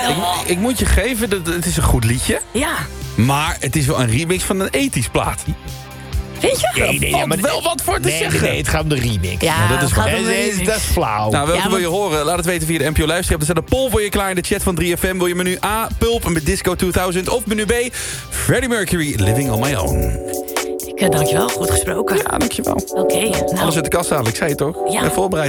Ik moet je geven, het is een goed liedje. Ja. Maar het is wel een remix van een ethisch plaat. Vind je? Nee, ja, maar wel wat voor te zeggen. Nee, het gaat om de remix. Ja, dat is gaat waar. om de remix. Dat is flauw. Nou, welke Ja, wil je horen? Laat het weten via de NPO Luister. Er staat een poll voor je klaar in de chat van 3FM. Wil je menu A, Pulp met Disco 2000? Of menu B, Freddie Mercury, Living on My Own? Dankjewel, goed gesproken. Ja, dankjewel. Oké, nou. Alles uit de kast halen, ik zei het toch? Ja. Ben voorbereid.